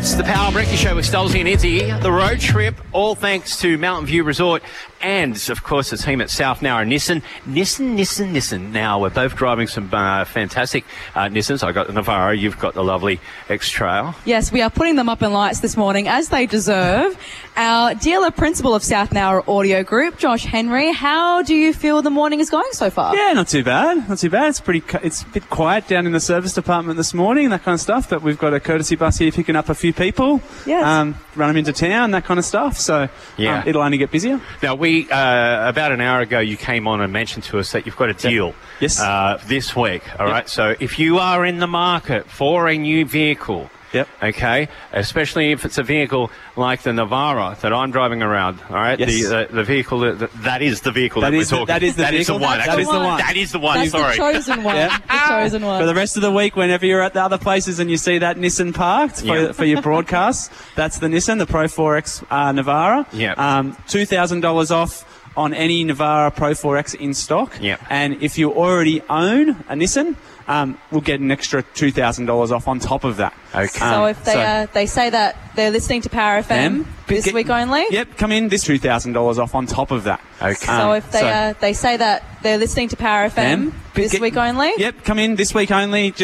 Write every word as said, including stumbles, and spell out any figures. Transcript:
It's the Power Breakfast Show with Stolzy and Izzy. The road trip, all thanks to Mountain View Resort and, of course, the team at South Nowra Nissan. Nissan, Nissan, Nissan. Now, we're both driving some uh, fantastic uh, Nissans. I got the Navara. You've got the lovely X-Trail. Yes, we are putting them up in lights this morning, as they deserve. Our dealer principal of South Nowra Audio Group, Josh Henry, how do you feel the morning is going so far? Yeah, not too bad. Not too bad. It's pretty. It's a bit quiet down in the service department this morning, that kind of stuff. But we've got a courtesy bus here picking up a few people. Yes. Um, run them into town, that kind of stuff. So Yeah. um, it'll only get busier. Now, we, uh, about an hour ago, you came on and mentioned to us that you've got a deal Yes. uh, this week, all Yep. right? So if you are in the market for a new vehicle, Yep. okay, especially if it's a vehicle like the Navara that I'm driving around, all right? Yes. The, uh, the vehicle, that, that, that is the vehicle that, That we're is the- talking that is the That is the vehicle. one. That's That the is the one. That is the one, That's sorry. the chosen one. Yeah. The chosen one. For the rest of the week, whenever you're at the other places and you see that Nissan parked for, Yeah. for your broadcasts, that's the Nissan, the Pro four X uh, Navara. Yeah. Um, two thousand dollars off on any Navara Pro four X in stock. Yeah. And if you already own a Nissan, um, we'll get an extra two thousand dollars off on top of that. Okay. so Um, if they so- uh, they say that they're listening to Power F M Them, this get- week only. Yep, come in, this two thousand dollars off on top of that. Okay. So Um, if they so- uh, they say that they're listening to Power F M Them, this get- week only. Yep, come in this week only.